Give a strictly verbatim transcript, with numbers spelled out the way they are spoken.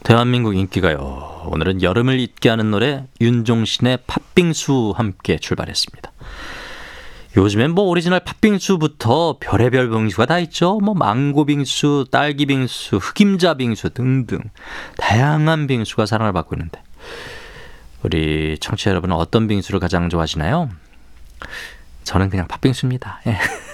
대한민국 인기가요. 오늘은 여름을 잊게 하는 노래 윤종신의 팥빙수 함께 출발했습니다. 요즘엔 뭐 오리지널 팥빙수부터 별의별 빙수가 다 있죠. 뭐 망고빙수, 딸기빙수, 흑임자빙수 등등 다양한 빙수가 사랑을 받고 있는데 우리 청취자 여러분은 어떤 빙수를 가장 좋아하시나요? 저는 그냥 팥빙수입니다. 예.